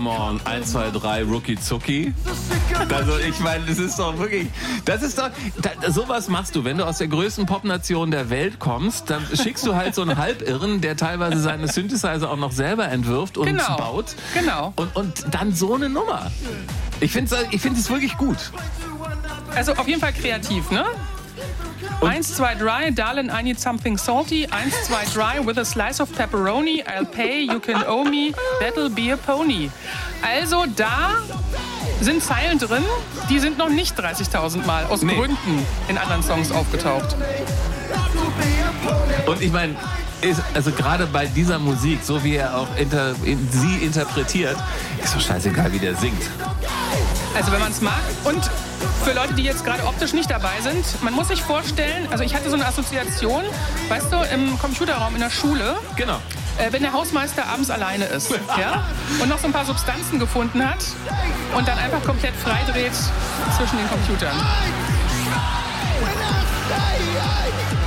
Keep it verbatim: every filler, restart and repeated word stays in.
come on, eins, zwei, drei, Rookie Zucki. Also ich meine, das ist doch wirklich, das ist doch, da, sowas machst du, wenn du aus der größten Popnation der Welt kommst, dann schickst du halt so einen Halbirren, der teilweise seine Synthesizer auch noch selber entwirft und genau. baut. Genau. Und, und dann so eine Nummer. Ich finde es ich find es wirklich gut. Also auf jeden Fall kreativ, ne? Und eins, zwei, drei, darling, I need something salty. eins, zwei, drei, with a slice of pepperoni. I'll pay, you can owe me. That'll be a pony. Also da sind Zeilen drin, die sind noch nicht dreißigtausend Mal aus Nee. Gründen in anderen Songs aufgetaucht. Und ich meine, also gerade bei dieser Musik, so wie er auch inter, in, sie interpretiert, ist doch scheißegal, wie der singt. Also wenn man es mag. Und für Leute, die jetzt gerade optisch nicht dabei sind, man muss sich vorstellen, also ich hatte so eine Assoziation, weißt du, im Computerraum in der Schule, Genau. äh, wenn der Hausmeister abends alleine ist, ja, und noch so ein paar Substanzen gefunden hat und dann einfach komplett freidreht zwischen den Computern.